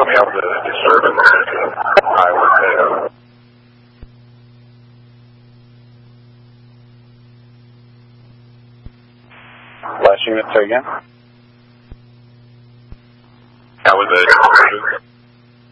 told me of the disturbance I was there. Last unit, say again? That was a